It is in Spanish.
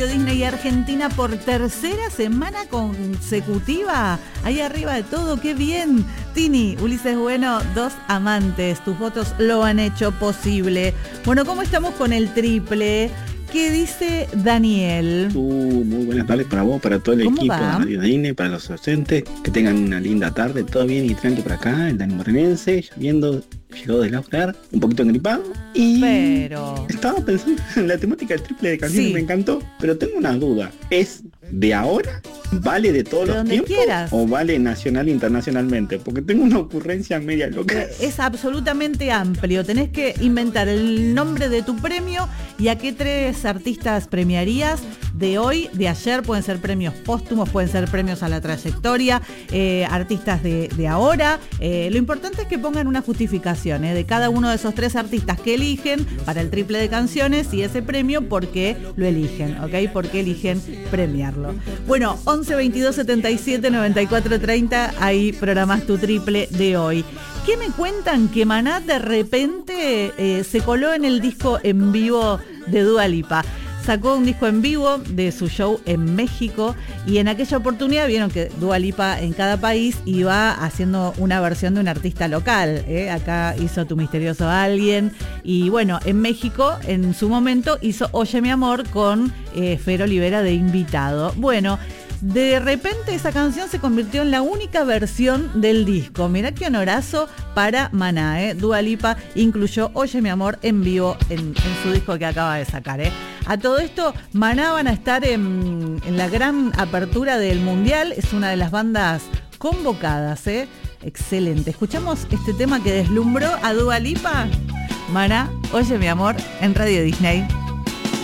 Disney Argentina por tercera semana consecutiva. Ahí arriba de todo, qué bien. Tini, Ulises Bueno, dos amantes. Tus votos lo han hecho posible. Bueno, ¿cómo estamos con el triple? ¿Qué dice Daniel? Muy buenas tardes para vos, para todo el equipo de Radio Disney, para los docentes. Que tengan una linda tarde, todo bien y tranqui por acá. El Dani Morenense, lloviendo, llegado de laburar, un poquito engripado. Pero estaba pensando en la temática del triple de canciones, sí. Me encantó, pero tengo una duda. ¿Es de ahora? ¿Vale de todos los tiempos? Quieras. ¿O vale nacional e internacionalmente? Porque tengo una ocurrencia media loca. Es absolutamente amplio. Tenés que inventar el nombre de tu premio y a qué tres artistas premiarías de hoy, de ayer. Pueden ser premios póstumos, pueden ser premios a la trayectoria, artistas de ahora. Lo importante es que pongan una justificación de cada uno de esos tres artistas que eligen para el triple de canciones y ese premio, por qué lo eligen, ¿ok? ¿Por qué eligen premiarlo? Bueno, 11 22 77 94 30, ahí programás tu triple de hoy. ¿Qué me cuentan? Que Maná de repente se coló en el disco en vivo de Dua Lipa. Sacó un disco en vivo de su show en México y en aquella oportunidad vieron que Dua Lipa en cada país iba haciendo una versión de un artista local. Acá hizo Tu Misterioso Alguien y bueno, en México en su momento hizo Oye Mi Amor con Fer Olivera de invitado. Bueno, de repente esa canción se convirtió en la única versión del disco. Mirá qué honorazo para Maná, Dua Lipa incluyó Oye Mi Amor en vivo en su disco que acaba de sacar, A todo esto, Maná van a estar en la gran apertura del Mundial. Es una de las bandas convocadas, Excelente. Escuchamos este tema que deslumbró a Dua Lipa. Maná, Oye Mi Amor, en Radio Disney.